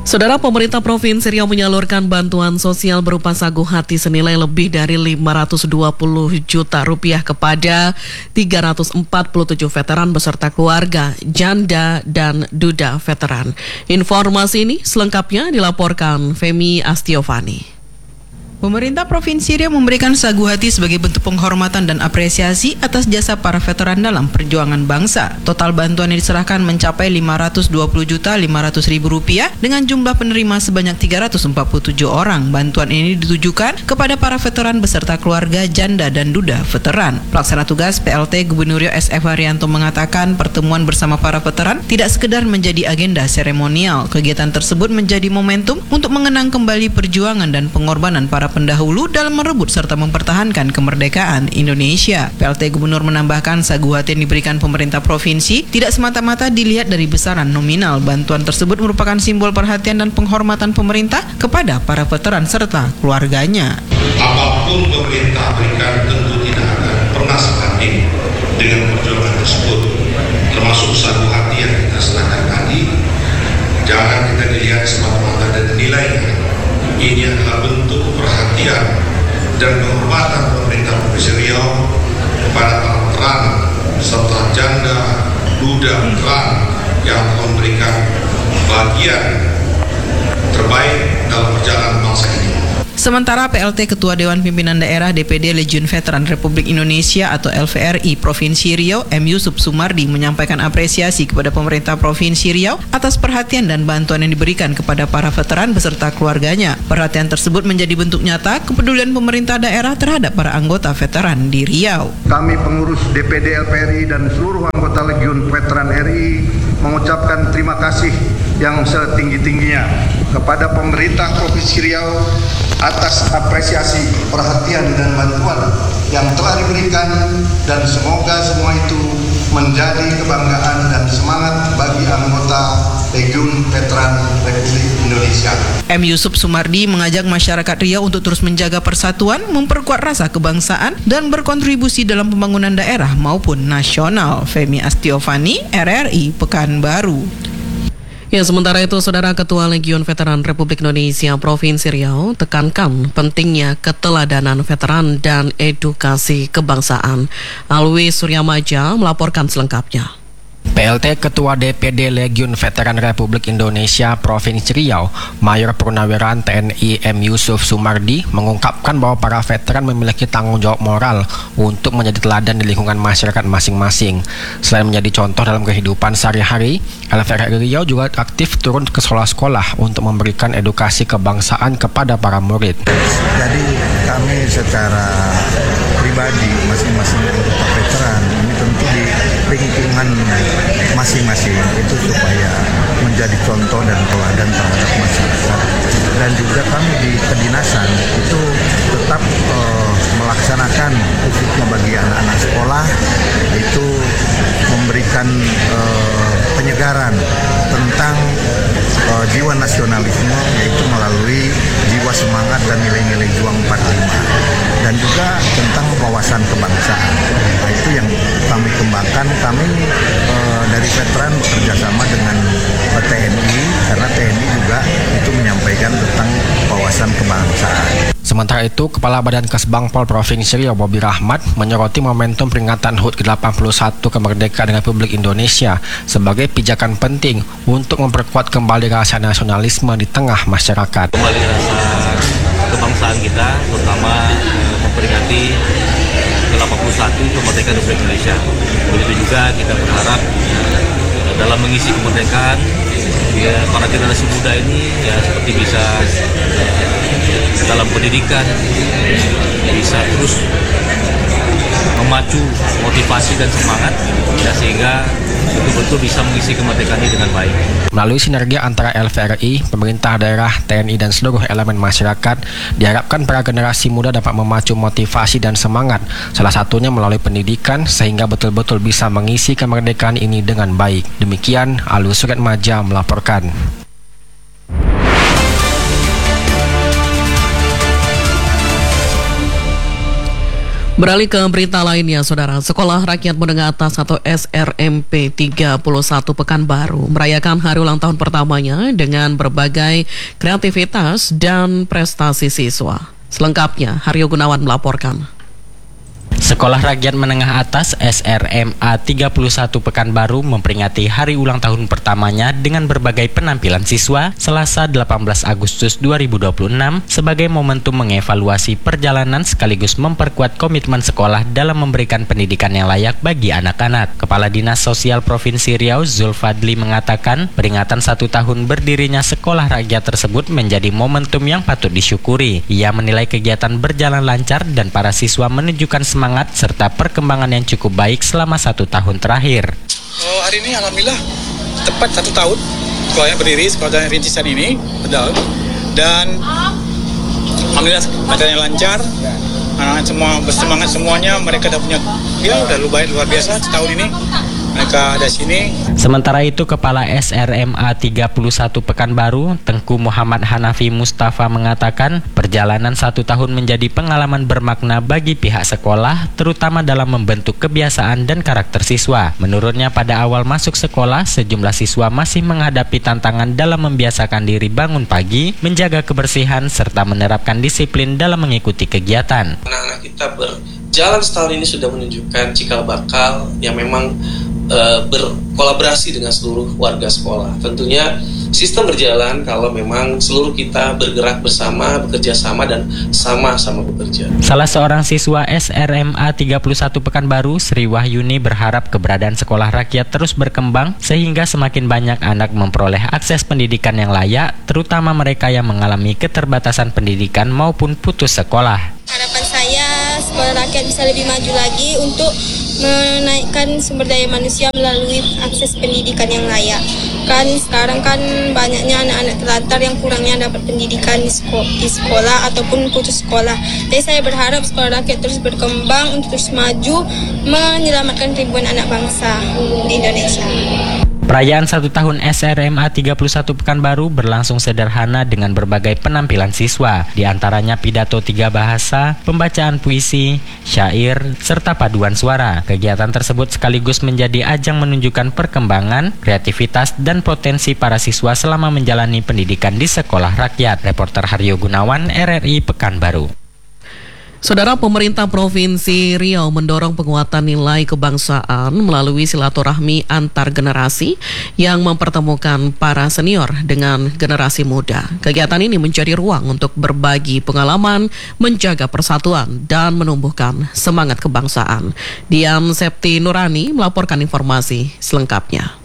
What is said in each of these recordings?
Saudara, pemerintah Provinsi Riau menyalurkan bantuan sosial berupa sagu hati senilai lebih dari 520 juta rupiah kepada 347 veteran beserta keluarga, janda, dan duda veteran. Informasi ini selengkapnya dilaporkan Femi Astiovani. Pemerintah Provinsi Riau memberikan sagu hati sebagai bentuk penghormatan dan apresiasi atas jasa para veteran dalam perjuangan bangsa. Total bantuan yang diserahkan mencapai Rp520.500.000 dengan jumlah penerima sebanyak 347 orang. Bantuan ini ditujukan kepada para veteran beserta keluarga, janda, dan duda veteran. Pelaksana tugas PLT Gubernur Riau SF Haryanto mengatakan pertemuan bersama para veteran tidak sekedar menjadi agenda seremonial. Kegiatan tersebut menjadi momentum untuk mengenang kembali perjuangan dan pengorbanan para pendahulu dalam merebut serta mempertahankan kemerdekaan Indonesia. PLT Gubernur menambahkan sagu hati yang diberikan pemerintah provinsi tidak semata-mata dilihat dari besaran nominal. Bantuan tersebut merupakan simbol perhatian dan penghormatan pemerintah kepada para veteran serta keluarganya. Apapun pemerintah berikan tentu tidak akan pernah sebanding dengan perjuangan tersebut, termasuk sagu hati yang kita serahkan tadi. Jangan kita dilihat semata-mata dan nilainya. Ini adalah bentuk perhatian dan penghormatan pemerintah Provinsi Riau kepada para veteran serta janda, duda veteran yang memberikan bagian terbaik dalam perjalanan bangsa ini. Sementara PLT Ketua Dewan Pimpinan Daerah DPD Legiun Veteran Republik Indonesia atau LVRI Provinsi Riau, M. Yusuf Sumardi, menyampaikan apresiasi kepada pemerintah Provinsi Riau atas perhatian dan bantuan yang diberikan kepada para veteran beserta keluarganya. Perhatian tersebut menjadi bentuk nyata kepedulian pemerintah daerah terhadap para anggota veteran di Riau. Kami pengurus DPD LVRI dan seluruh anggota Legiun Veteran RI mengucapkan terima kasih yang setinggi-tingginya kepada pemerintah Provinsi Riau atas apresiasi, perhatian, dan bantuan yang telah diberikan, dan semoga semua itu menjadi kebanggaan dan semangat bagi anggota Legiun Veteran Republik Indonesia. M. Yusuf Sumardi mengajak masyarakat Riau untuk terus menjaga persatuan, memperkuat rasa kebangsaan, dan berkontribusi dalam pembangunan daerah maupun nasional. Femi Astiovani, RRI Pekanbaru. Ya, sementara itu, Saudara, Ketua Legiun Veteran Republik Indonesia Provinsi Riau tekankan pentingnya keteladanan veteran dan edukasi kebangsaan. Alwi Suryamaja melaporkan selengkapnya. PLT Ketua DPD Legiun Veteran Republik Indonesia Provinsi Riau, Mayor Purnawiran TNI M. Yusuf Sumardi, mengungkapkan bahwa para veteran memiliki tanggung jawab moral untuk menjadi teladan di lingkungan masyarakat masing-masing. Selain menjadi contoh dalam kehidupan sehari-hari, LVRI Riau juga aktif turun ke sekolah-sekolah untuk memberikan edukasi kebangsaan kepada para murid. Jadi kami secara pribadi masing-masing anggota veteran ini tentu di lingkungan masing-masing itu supaya menjadi contoh dan teladan terhadap masyarakat, dan juga kami di kedinasan itu tetap melaksanakan khususnya bagi anak-anak sekolah itu memberikan penyegaran tentang jiwa nasionalisme, yaitu melalui jiwa semangat dan nilai-nilai juang 45, dan juga tentang wawasan kebangsaan. Nah, itu yang kami kembangkan. Kami dari veteran bekerja sama dengan TNI, karena TNI juga itu menyampaikan tentang wawasan kebangsaan. Sementara itu, Kepala Badan Kesbangpol Provinsi Riau Bobi Rahmat menyoroti momentum peringatan HUT ke-81 kemerdekaan Republik Indonesia sebagai pijakan penting untuk memperkuat kembali rasa nasionalisme di tengah masyarakat. Kembali rasa kebangsaan kita, terutama memperingati ke-81 kemerdekaan Republik Indonesia. Begitu juga kita berharap dalam mengisi kemerdekaan, ya, para generasi muda ini ya seperti bisa dalam pendidikan bisa terus memacu motivasi dan semangat, ya, sehingga betul-betul bisa mengisi kemerdekaan ini dengan baik. Melalui sinergi antara LVRI, pemerintah daerah, TNI, dan seluruh elemen masyarakat, diharapkan para generasi muda dapat memacu motivasi dan semangat, salah satunya melalui pendidikan, sehingga betul-betul bisa mengisi kemerdekaan ini dengan baik. Demikian, Alwi Suryamaja melaporkan. Beralih ke berita lainnya, Saudara. Sekolah Rakyat Menengah Atas atau SRMP 31 Pekanbaru merayakan hari ulang tahun pertamanya dengan berbagai kreativitas dan prestasi siswa. Selengkapnya, Haryo Gunawan melaporkan. Sekolah Rakyat Menengah Atas SRMA 31 Pekanbaru memperingati hari ulang tahun pertamanya dengan berbagai penampilan siswa Selasa 18 Agustus 2026 sebagai momentum mengevaluasi perjalanan sekaligus memperkuat komitmen sekolah dalam memberikan pendidikan yang layak bagi anak-anak. Kepala Dinas Sosial Provinsi Riau Zulfadli mengatakan peringatan 1 tahun berdirinya sekolah rakyat tersebut menjadi momentum yang patut disyukuri. Ia menilai kegiatan berjalan lancar dan para siswa menunjukkan semangat serta perkembangan yang cukup baik selama 1 tahun terakhir. Hari ini alhamdulillah tepat 1 tahun sekolahnya berdiri, sekolah rintisan ini dan alhamdulillah keadaannya lancar, anak-anak semua bersemangat semuanya, mereka udah punya udah luar biasa setahun ini mereka ada sini. Sementara itu Kepala SRMA 31 Pekanbaru Tengku Muhammad Hanafi Mustafa mengatakan perjalanan 1 tahun menjadi pengalaman bermakna bagi pihak sekolah terutama dalam membentuk kebiasaan dan karakter siswa. Menurutnya pada awal masuk sekolah sejumlah siswa masih menghadapi tantangan dalam membiasakan diri bangun pagi, menjaga kebersihan serta menerapkan disiplin dalam mengikuti kegiatan. Anak-anak kita berjalan setahun ini sudah menunjukkan cikal bakal yang memang berkolaborasi dengan seluruh warga sekolah. Tentunya sistem berjalan kalau memang seluruh kita bergerak bersama, bekerja sama dan sama-sama bekerja. Salah seorang siswa SRMA 31 Pekanbaru, Sri Wahyuni berharap keberadaan sekolah rakyat terus berkembang sehingga semakin banyak anak memperoleh akses pendidikan yang layak, terutama mereka yang mengalami keterbatasan pendidikan maupun putus sekolah. Harapan saya sekolah rakyat bisa lebih maju lagi untuk menaikkan sumber daya manusia melalui akses pendidikan yang layak. Kan sekarang kan banyaknya anak-anak terlantar yang kurangnya dapat pendidikan di sekolah ataupun putus sekolah. Jadi saya berharap sekolah rakyat terus berkembang untuk terus maju menyelamatkan ribuan anak bangsa di Indonesia. Perayaan 1 tahun SRMA 31 Pekanbaru berlangsung sederhana dengan berbagai penampilan siswa, di antaranya pidato 3 bahasa, pembacaan puisi, syair, serta paduan suara. Kegiatan tersebut sekaligus menjadi ajang menunjukkan perkembangan, kreativitas, dan potensi para siswa selama menjalani pendidikan di sekolah rakyat. Reporter Haryo Gunawan, RRI Pekanbaru. Saudara, pemerintah Provinsi Riau mendorong penguatan nilai kebangsaan melalui silaturahmi antar generasi yang mempertemukan para senior dengan generasi muda. Kegiatan ini menjadi ruang untuk berbagi pengalaman, menjaga persatuan, dan menumbuhkan semangat kebangsaan. Dian Septi Nurani melaporkan informasi selengkapnya.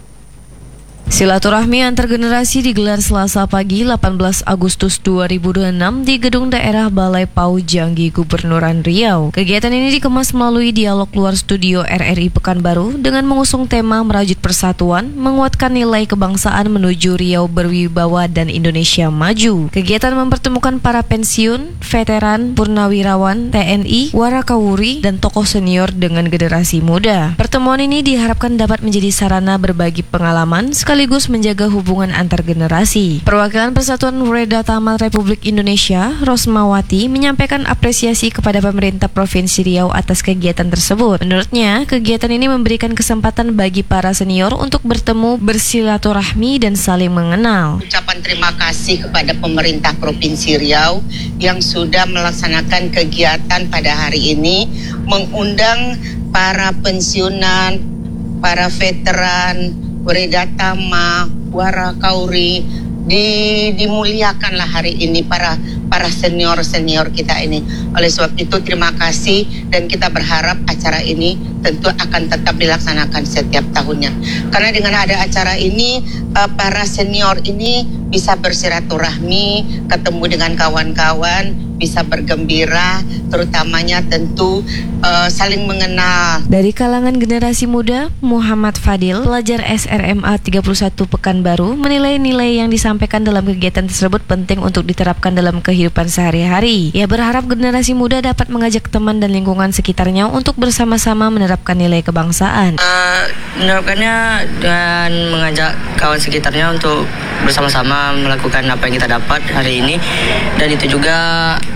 Silaturahmi antar generasi digelar Selasa pagi 18 Agustus 2026 di Gedung Daerah Balai Pau Janggi Gubernuran Riau. Kegiatan ini dikemas melalui dialog luar studio RRI Pekanbaru dengan mengusung tema merajut persatuan, menguatkan nilai kebangsaan menuju Riau berwibawa dan Indonesia maju. Kegiatan mempertemukan para pensiun, veteran, purnawirawan, TNI, warakawuri, dan tokoh senior dengan generasi muda. Pertemuan ini diharapkan dapat menjadi sarana berbagi pengalaman sekaligus menjaga hubungan antar generasi. Perwakilan Persatuan Reda Tamal Republik Indonesia, Rosmawati, menyampaikan apresiasi kepada pemerintah Provinsi Riau atas kegiatan tersebut. Menurutnya, kegiatan ini memberikan kesempatan bagi para senior untuk bertemu, bersilaturahmi, dan saling mengenal. Ucapan terima kasih kepada pemerintah Provinsi Riau yang sudah melaksanakan kegiatan pada hari ini, mengundang para pensiunan, para veteran, Reda Tama, Warakauri, dimuliakanlah hari ini para senior kita ini. Oleh sebab itu terima kasih dan kita berharap acara ini tentu akan tetap dilaksanakan setiap tahunnya. Karena dengan ada acara ini para senior ini bisa bersilaturahmi, ketemu dengan kawan-kawan, bisa bergembira, terutamanya tentu saling mengenal. Dari kalangan generasi muda, Muhammad Fadil, pelajar SRMA 31 Pekanbaru, menilai nilai yang disampaikan dalam kegiatan tersebut penting untuk diterapkan dalam kehidupan sehari-hari. Ia berharap generasi muda dapat mengajak teman dan lingkungan sekitarnya untuk bersama-sama menerapkan nilai kebangsaan. Menerapkannya dan mengajak kawan sekitarnya untuk bersama-sama melakukan apa yang kita dapat hari ini, dan itu juga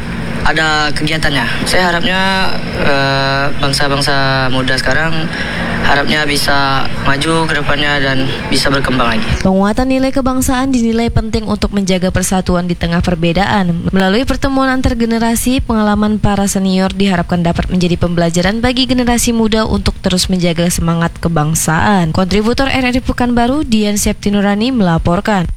ada kegiatannya. Saya harapnya bangsa-bangsa muda sekarang harapnya bisa maju ke depannya dan bisa berkembang lagi. Penguatan nilai kebangsaan dinilai penting untuk menjaga persatuan di tengah perbedaan. Melalui pertemuan antar generasi, pengalaman para senior diharapkan dapat menjadi pembelajaran bagi generasi muda untuk terus menjaga semangat kebangsaan. Kontributor RRI Pekanbaru, Dian Septinurani melaporkan.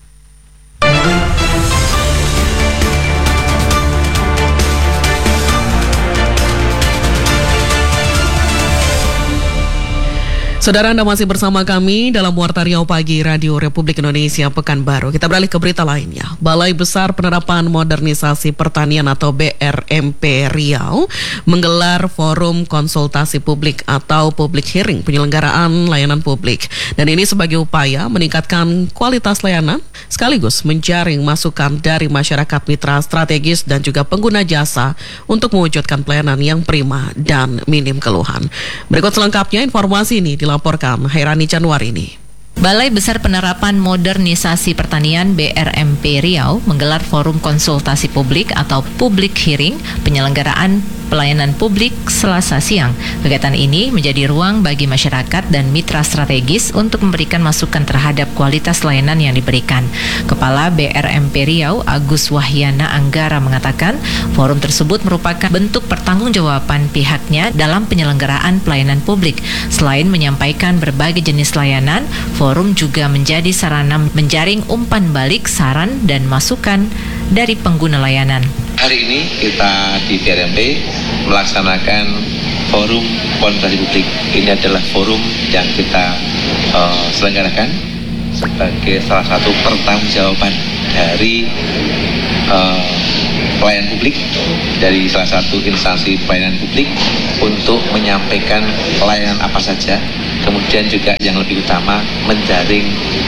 Saudara, Anda masih bersama kami dalam Warta Riau Pagi Radio Republik Indonesia Pekanbaru. Kita beralih ke berita lainnya. Balai Besar Penerapan Modernisasi Pertanian atau BRMP Riau menggelar forum konsultasi publik atau public hearing penyelenggaraan layanan publik. Dan ini sebagai upaya meningkatkan kualitas layanan sekaligus menjaring masukan dari masyarakat mitra strategis dan juga pengguna jasa untuk mewujudkan pelayanan yang prima dan minim keluhan. Berikut selengkapnya informasi ini dilaporkan Hairani Januarini. Balai Besar Penerapan Modernisasi Pertanian BRMP Riau menggelar forum konsultasi publik atau public hearing penyelenggaraan pelayanan publik Selasa siang. Kegiatan ini menjadi ruang bagi masyarakat dan mitra strategis untuk memberikan masukan terhadap kualitas layanan yang diberikan. Kepala BRMP Riau, Agus Wahyana Anggara mengatakan, forum tersebut merupakan bentuk pertanggungjawaban pihaknya dalam penyelenggaraan pelayanan publik. Selain menyampaikan berbagai jenis layanan, forum juga menjadi sarana menjaring umpan balik saran dan masukan dari pengguna layanan. Hari ini kita di BRMP melaksanakan forum konsultasi publik. Ini adalah forum yang kita selenggarakan sebagai salah satu pertanggungjawaban dari pelayanan publik, dari salah satu instansi pelayanan publik untuk menyampaikan pelayanan apa saja. Kemudian juga yang lebih utama menjaring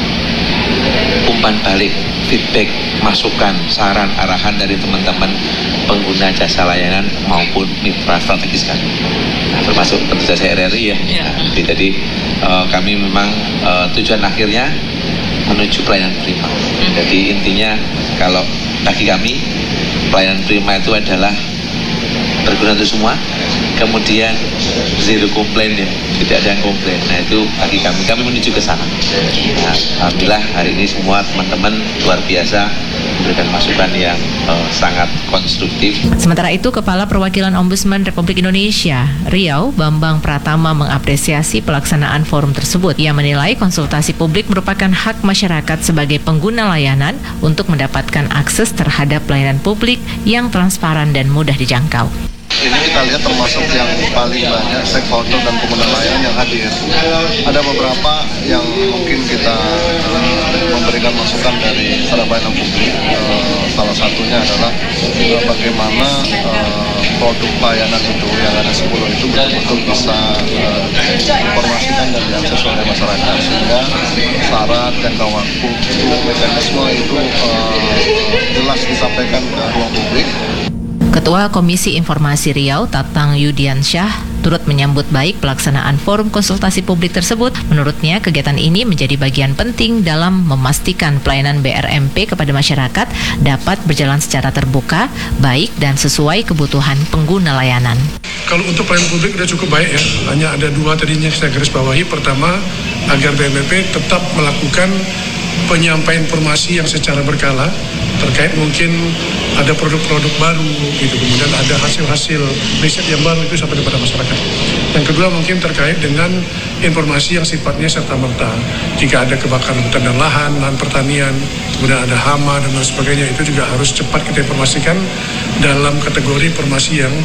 umpan balik, feedback, masukan, saran, arahan dari teman-teman pengguna jasa layanan maupun mitra strategis kami, termasuk tentu saja RRI ya. Jadi kami memang tujuan akhirnya menuju pelayanan prima. Jadi intinya kalau bagi kami pelayanan prima itu adalah berguna untuk semua, kemudian zero komplain ya, tidak ada yang komplain. Nah itu bagi kami menuju ke sana. Nah, alhamdulillah hari ini semua teman-teman luar biasa memberikan masukan yang sangat konstruktif. Sementara itu, Kepala Perwakilan Ombudsman Republik Indonesia Riau, Bambang Pratama mengapresiasi pelaksanaan forum tersebut. Ia menilai konsultasi publik merupakan hak masyarakat sebagai pengguna layanan untuk mendapatkan akses terhadap pelayanan publik yang transparan dan mudah dijangkau. Ini kita lihat termasuk yang paling banyak stakeholder dan pengguna layanan yang hadir. Ada beberapa yang mungkin kita memberikan masukan dari sarana pelayanan publik. Salah satunya adalah bagaimana produk layanan itu yang ada 10 itu betul-betul bisa diinformasikan dan diakses oleh masyarakat, sehingga syarat jangka waktu itu mekanisme itu jelas disampaikan ke ruang publik. Ketua Komisi Informasi Riau, Tatang Yudiansyah, turut menyambut baik pelaksanaan forum konsultasi publik tersebut. Menurutnya, kegiatan ini menjadi bagian penting dalam memastikan pelayanan BRMP kepada masyarakat dapat berjalan secara terbuka, baik dan sesuai kebutuhan pengguna layanan. Kalau untuk pelayanan publik sudah cukup baik ya, hanya ada 2 tadinya saya garis bawahi. Pertama, agar BRMP tetap melakukan penyampaian informasi yang secara berkala terkait mungkin ada produk-produk baru gitu, kemudian ada hasil-hasil riset yang baru itu sampai kepada masyarakat. Yang kedua mungkin terkait dengan informasi yang sifatnya serta-merta. Jika ada kebakaran hutan dan lahan pertanian, kemudian ada hama dan lain sebagainya, itu juga harus cepat kita informasikan dalam kategori informasi yang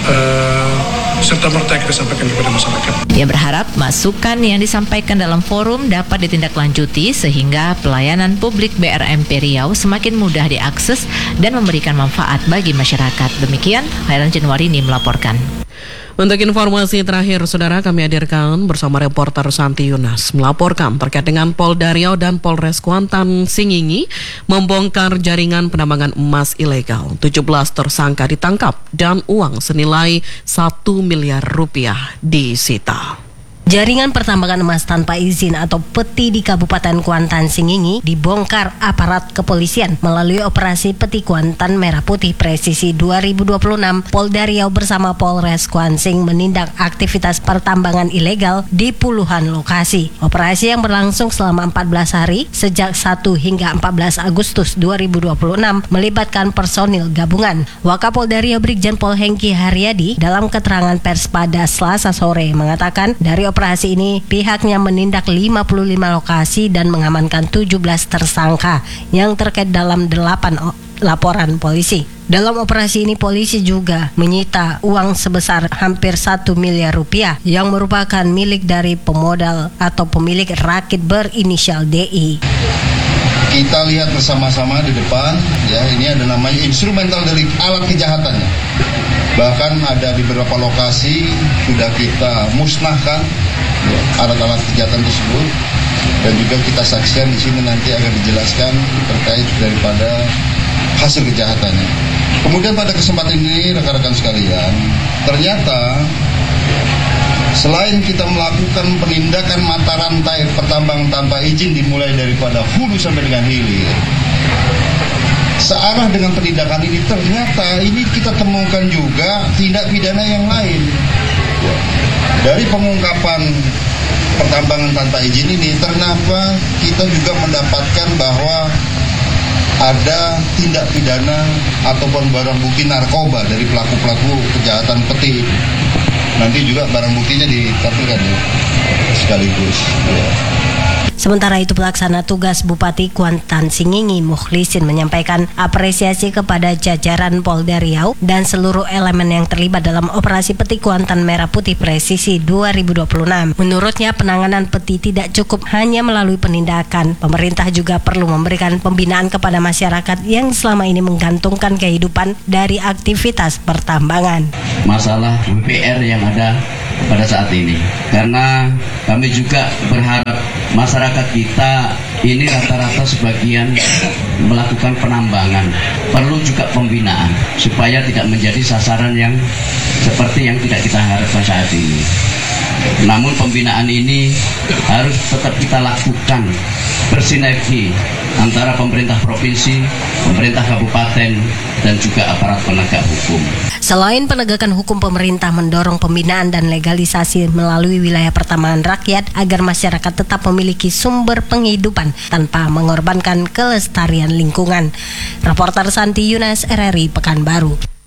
serta-merta kita sampaikan kepada masyarakat. Dia berharap masukan yang disampaikan dalam forum dapat ditindaklanjuti sehingga pelayanan publik BRMP Riau semakin mudah diakses dan memberikan manfaat bagi masyarakat. Demikian, Hairani Januarini melaporkan. Untuk informasi terakhir, saudara, kami hadirkan bersama reporter Santi Yunas melaporkan terkait dengan Polda Riau dan Polres Kuantan Singingi membongkar jaringan penambangan emas ilegal. 17 tersangka ditangkap dan uang senilai 1 miliar rupiah disita. Jaringan pertambangan emas tanpa izin atau peti di Kabupaten Kuantan Singingi dibongkar aparat kepolisian melalui operasi Peti Kuantan Merah Putih Presisi 2026. Polda Riau bersama Polres Kuansing menindak aktivitas pertambangan ilegal di puluhan lokasi. Operasi yang berlangsung selama 14 hari sejak 1 hingga 14 Agustus 2026 melibatkan personil gabungan. Wakapolda Riau Brigjen Pol Hengki Haryadi dalam keterangan pers pada Selasa sore mengatakan dari operasi ini pihaknya menindak 55 lokasi dan mengamankan 17 tersangka yang terkait dalam 8 laporan polisi. Dalam operasi ini polisi juga menyita uang sebesar hampir 1 miliar rupiah yang merupakan milik dari pemodal atau pemilik rakit berinisial DI. Kita lihat bersama-sama di depan, ya, ini ada namanya instrumental dari alat kejahatannya. Bahkan ada di beberapa lokasi sudah kita musnahkan alat-alat kejahatan tersebut, dan juga kita saksikan di sini nanti akan dijelaskan terkait daripada hasil kejahatannya. Kemudian pada kesempatan ini rekan-rekan sekalian, ternyata selain kita melakukan penindakan mata rantai pertambangan tanpa izin dimulai daripada hulu sampai dengan hilir, searah dengan penindakan ini ternyata ini kita temukan juga tindak pidana yang lain. Dari pengungkapan pertambangan tanpa izin ini, ternyata kita juga mendapatkan bahwa ada tindak pidana ataupun barang bukti narkoba dari pelaku-pelaku kejahatan peti. Nanti juga barang buktinya ditampilkan ya, sekaligus. Ya. Sementara itu pelaksana tugas Bupati Kuantan Singingi Mukhlisin menyampaikan apresiasi kepada jajaran Polda Riau dan seluruh elemen yang terlibat dalam operasi Peti Kuantan Merah Putih Presisi 2026. Menurutnya penanganan peti tidak cukup hanya melalui penindakan. Pemerintah juga perlu memberikan pembinaan kepada masyarakat yang selama ini menggantungkan kehidupan dari aktivitas pertambangan. Masalah PR yang ada pada saat ini, karena kami juga berharap masyarakat kita ini rata-rata sebagian melakukan penambangan, perlu juga pembinaan supaya tidak menjadi sasaran yang seperti yang tidak kita harapkan saat ini. Namun pembinaan ini harus tetap kita lakukan bersinergi antara pemerintah provinsi, pemerintah kabupaten, dan juga aparat penegak hukum. Selain penegakan hukum, pemerintah mendorong pembinaan dan legalisasi melalui wilayah pertambangan rakyat agar masyarakat tetap memiliki sumber penghidupan tanpa mengorbankan kelestarian lingkungan. Reporter Santi Yunas, RRI Pekanbaru.